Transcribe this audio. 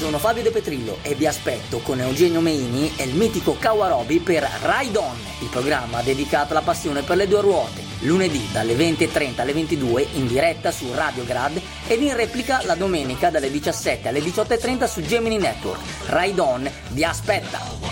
sono Fabio De Petrillo e vi aspetto con Eugenio Meini e il mitico Kawarobi per Ride On, il programma dedicato alla passione per le due ruote, lunedì dalle 20:30 alle 22 in diretta su Radio Grad ed in replica la domenica dalle 17 alle 18:30 su Gemini Network. Ride On vi aspetta!